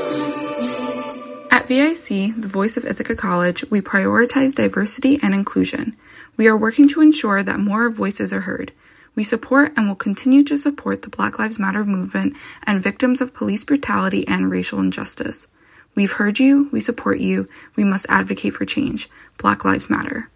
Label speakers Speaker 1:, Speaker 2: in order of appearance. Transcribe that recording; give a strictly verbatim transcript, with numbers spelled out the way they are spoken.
Speaker 1: At V I C, the voice of Ithaca College, we prioritize diversity and inclusion. We are working to ensure that more voices are heard. We support and will continue to support the Black Lives Matter movement and victims of police brutality and racial injustice. We've heard you, we support you, we must advocate for change. Black Lives Matter.